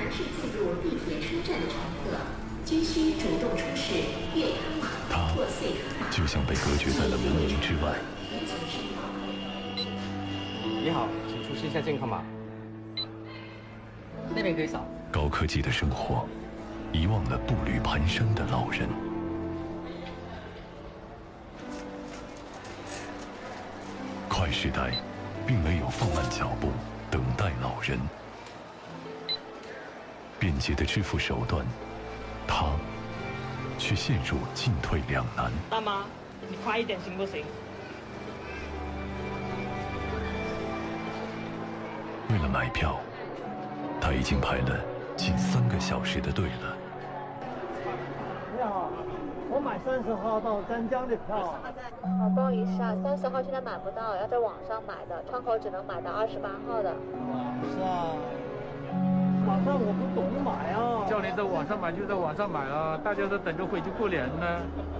是进入地铁车站的乘客，均需主动出示粤康码或 C 康码。 就像被隔绝在了门铃之外。 你好，请出示一下健康码。那边可以扫。 高科技的生活，遗忘了步履蹒跚的老人。快时代，并没有放慢脚步等待老人。便捷的支付手段，他却陷入进退两难。 大妈，你快一点行不行？ 为了买票，他已经排了近3个小时的队了。 你好，我买30号到丹江的票。 不好意思啊，30号现在买不到，要在网上买的，窗口只能买到28号的。 网上我不懂买啊。 叫您在网上买就在网上买啊，大家都等着回去过年呢。